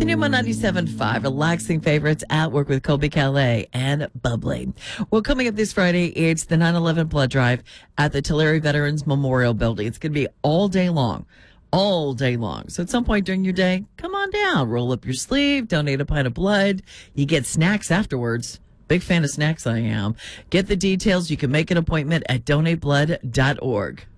Pneuma 97.5, relaxing favorites at work with Colby Calais and Bubbly. Well, coming up this Friday, it's the 9/11 blood drive at the Tulare Veterans Memorial Building. It's going to be all day long. All day long. So at some point during your day, come on down, roll up your sleeve, donate a pint of blood. You get snacks afterwards. Big fan of snacks I am. Get the details. You can make an appointment at donateblood.org.